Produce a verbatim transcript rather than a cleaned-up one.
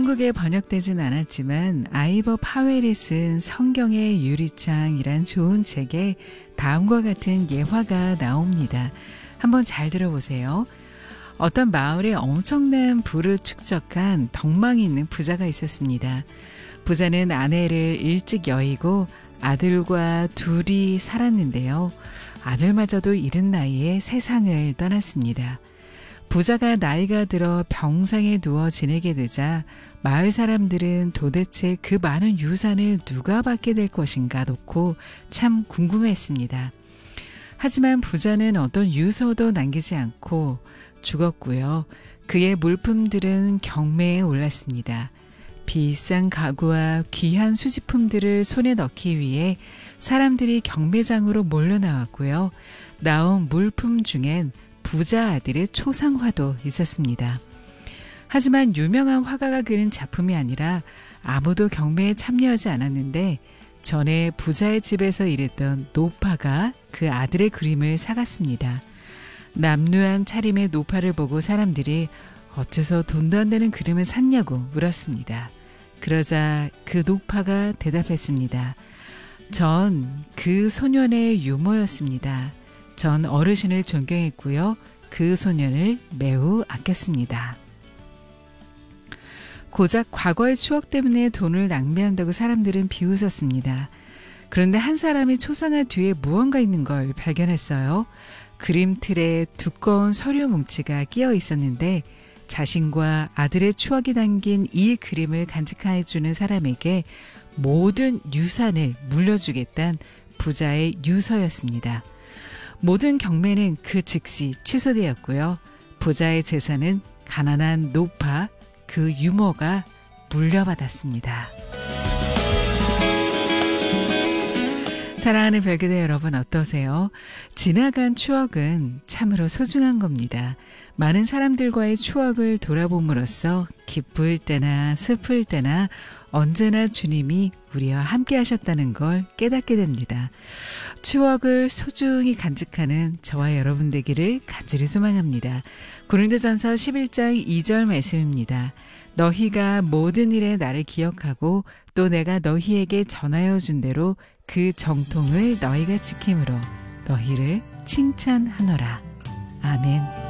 한국에 번역되진 않았지만 아이버 파웰이 쓴 성경의 유리창이란 좋은 책에 다음과 같은 예화가 나옵니다. 한번 잘 들어보세요. 어떤 마을에 엄청난 부를 축적한 덕망이 있는 부자가 있었습니다. 부자는 아내를 일찍 여의고 아들과 둘이 살았는데요. 아들마저도 이른 나이에 세상을 떠났습니다. 부자가 나이가 들어 병상에 누워 지내게 되자 마을 사람들은 도대체 그 많은 유산을 누가 받게 될 것인가 놓고 참 궁금했습니다. 하지만 부자는 어떤 유서도 남기지 않고 죽었고요. 그의 물품들은 경매에 올랐습니다. 비싼 가구와 귀한 수집품들을 손에 넣기 위해 사람들이 경매장으로 몰려 나왔고요. 나온 물품 중엔 부자 아들의 초상화도 있었습니다. 하지만 유명한 화가가 그린 작품이 아니라 아무도 경매에 참여하지 않았는데 전에 부자의 집에서 일했던 노파가 그 아들의 그림을 사갔습니다. 남루한 차림의 노파를 보고 사람들이 어째서 돈도 안 되는 그림을 샀냐고 물었습니다. 그러자 그 노파가 대답했습니다. 전 그 소년의 유머였습니다. 전 어르신을 존경했고요. 그 소년을 매우 아꼈습니다. 고작 과거의 추억 때문에 돈을 낭비한다고 사람들은 비웃었습니다. 그런데 한 사람이 초상화 뒤에 무언가 있는 걸 발견했어요. 그림틀에 두꺼운 서류 뭉치가 끼어 있었는데 자신과 아들의 추억이 담긴 이 그림을 간직해주는 사람에게 모든 유산을 물려주겠다는 부자의 유서였습니다. 모든 경매는 그 즉시 취소되었고요. 부자의 재산은 가난한 노파, 그 유머가 물려받았습니다. 사랑하는 별그대 여러분 어떠세요? 지나간 추억은 참으로 소중한 겁니다. 많은 사람들과의 추억을 돌아봄으로써 기쁠 때나 슬플 때나 언제나 주님이 우리와 함께 하셨다는 걸 깨닫게 됩니다. 추억을 소중히 간직하는 저와 여러분 되기를 간절히 소망합니다. 고린도전서 십일 장 이 절 말씀입니다. 너희가 모든 일에 나를 기억하고 또 내가 너희에게 전하여 준 대로 그 정통을 너희가 지킴으로 너희를 칭찬하노라. 아멘.